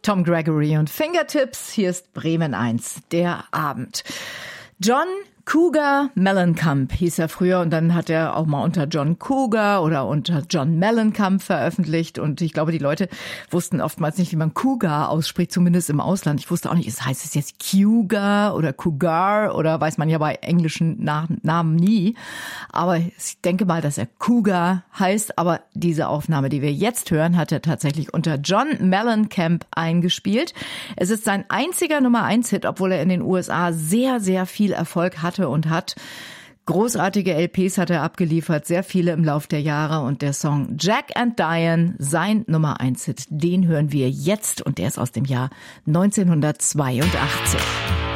Tom Gregory und Fingertips. Hier ist Bremen 1, der Abend. John Cougar Mellencamp hieß er früher und dann hat er auch mal unter John Cougar oder unter John Mellencamp veröffentlicht und ich glaube, die Leute wussten oftmals nicht, wie man Cougar ausspricht, zumindest im Ausland. Ich wusste auch nicht, heißt es jetzt Cougar oder Cougar oder weiß man ja bei englischen Namen nie. Aber ich denke mal, dass er Cougar heißt, aber diese Aufnahme, die wir jetzt hören, hat er tatsächlich unter John Mellencamp eingespielt. Es ist sein einziger Nummer-1-Hit, obwohl er in den USA sehr, sehr viel Erfolg hatte und hat. Großartige LPs hat er abgeliefert, sehr viele im Lauf der Jahre und der Song Jack and Diane, sein Nummer-1-Hit, den hören wir jetzt und der ist aus dem Jahr 1982.